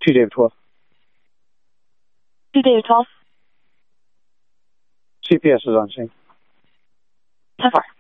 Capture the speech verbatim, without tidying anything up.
Two David twelve. Two David twelve. C P S is on scene. ten four.